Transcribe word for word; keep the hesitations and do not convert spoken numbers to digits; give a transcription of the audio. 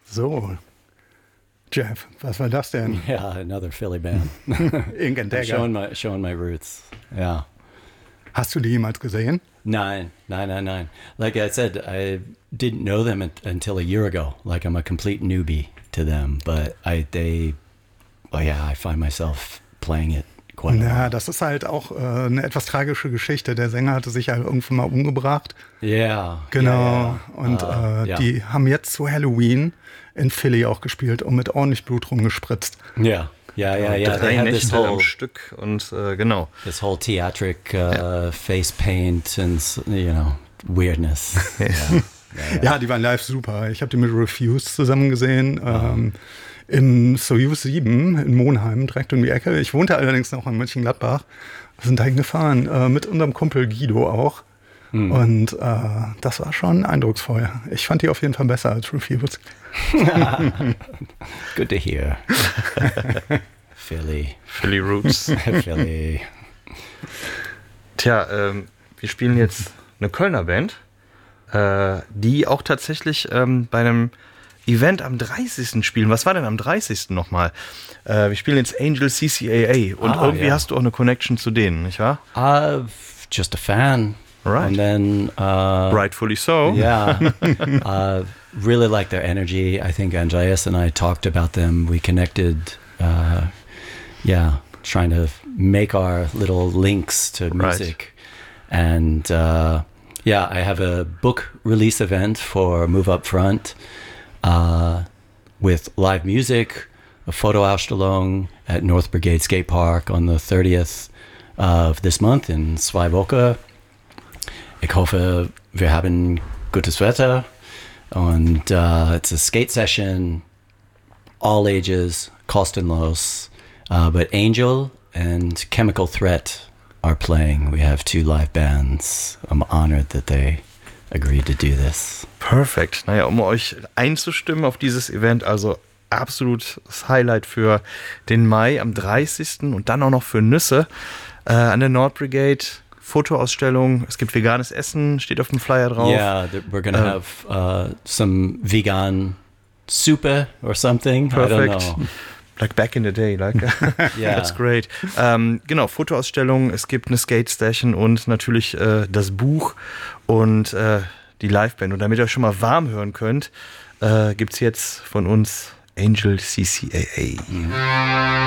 So, Jeff, was war das denn? Yeah, another Philly band. Ink and I'm Dagger. showing my showing my roots. Yeah. Hast du die jemals gesehen? Nine, nine, nine, nine. Like I said, I didn't know them un- until a year ago. Like I'm a complete newbie to them, but I they, oh yeah, I find myself playing it quite a lot. Ja, das ist halt auch äh, eine etwas tragische Geschichte. Der Sänger hatte sich ja irgendwann mal umgebracht. Yeah. Genau. Yeah, yeah. Und Uh, äh, yeah. die haben jetzt zu Halloween in Philly auch gespielt und mit ordentlich Blut rumgespritzt. Yeah. Yeah, yeah, yeah. Drei They had this Nächte am whole Stück und äh, genau. this whole theatric uh, face paint and s- you know weirdness. Yeah. Yeah, Ja, die waren live super. Ich habe die mit Refuse zusammen gesehen. Ähm, im Soyuz sieben in Monheim, direkt um die Ecke. Ich wohnte allerdings noch in Mönchengladbach. Wir sind dahin gefahren, äh, mit unserem Kumpel Guido auch. Hm. Und äh, das war schon eindrucksvoll. Ich fand die auf jeden Fall besser als Refuse. Good to hear. Philly. Philly Roots. Philly. Tja, ähm, wir spielen jetzt eine Kölner Band, äh, die auch tatsächlich ähm, bei einem Event am dreißigsten spielen. Was war denn am dreißigsten nochmal? Äh, wir spielen jetzt Angel C C A A und Ah, irgendwie ja. hast du auch eine Connection zu denen, nicht wahr? Uh, just a fan. Right. And then, uh, Rightfully so. yeah, uh, really like their energy. I think Andreas and I talked about them. We connected, uh, yeah, trying to make our little links to music. And, uh, yeah, I have a book release event for Move Up Front, uh, with live music, a Fotoausstellung at North Brigade Skate Park on the thirtieth of this month in Zweiwoche. Ich hoffe, wir haben gutes Wetter und uh, it's a skate session, all ages, kostenlos. Uh, but Angel and Chemical Threat are playing. We have two live bands. I'm honored that they agreed to do this. Perfekt. Naja, um euch einzustimmen auf dieses Event, also absolut das Highlight für den Mai am dreißigsten und dann auch noch für Nüsse äh, an der Nord Brigade. Fotoausstellung, es gibt veganes Essen, steht auf dem Flyer drauf. Yeah, th- we're gonna Uh, have uh, some vegan soup or something. I Perfect. don't know. Like back in the day, like. Yeah. That's great. Ähm, genau, Fotoausstellung, es gibt eine Skate Station und natürlich äh, das Buch und äh, die Liveband. Und damit ihr euch schon mal warm hören könnt, äh, gibt es jetzt von uns Angel C C A A.